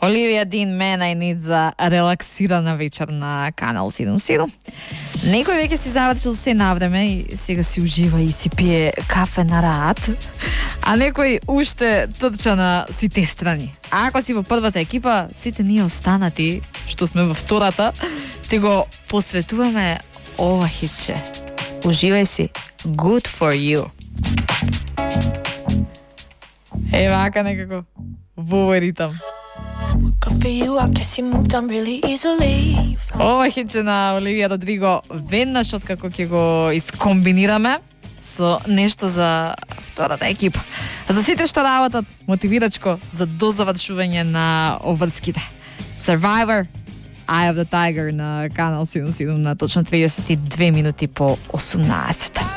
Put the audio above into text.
Оливија Дин, Man I Need за релаксирана вечер на Канал 77. Некој веќе си завршил се на време и сега си ужива и си пие кафе на раат, а некој уште трча на сите страни. А ако си во првата екипа, сите ние останати, што сме во втората, ти го посветуваме ова хитче. Уживај си. Good for you. Вака некако во овој ритам. Ова хитче на Оливија Родриго веднаш откако ќе го искомбинираме со нешто за втората екипа. За сите што работат мотивирачко за дозавршување на обврските. Survivor, Eye of the Tiger на Канал 77 на точно 32 минути по 18.